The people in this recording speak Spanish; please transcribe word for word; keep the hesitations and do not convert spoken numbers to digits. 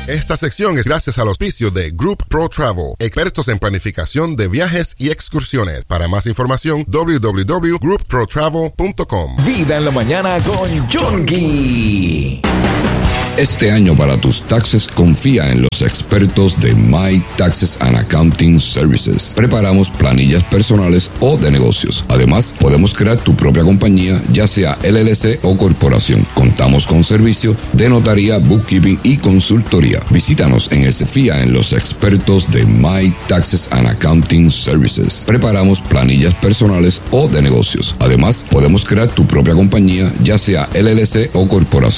Esta sección es gracias al auspicio de Group Pro Travel, expertos en planificación de viajes y excursiones. Para más información, doble u doble u doble u punto group pro travel punto com. Vida en la mañana con Yongi. Este año para tus taxes confía en los expertos de My Taxes and Accounting Services. Preparamos planillas personales o de negocios. Además, podemos crear tu propia compañía, ya sea L L C o corporación. Contamos con servicio de notaría, bookkeeping y consultoría. Visítanos en Confía en los expertos de My Taxes and Accounting Services. Preparamos planillas personales o de negocios. Además, podemos crear tu propia compañía, ya sea L L C o corporación.